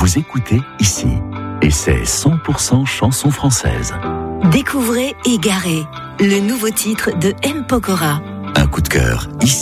Vous écoutez ici, et c'est 100% chanson française. Découvrez Égaré, le nouveau titre de M. Pokora. Un coup de cœur ici.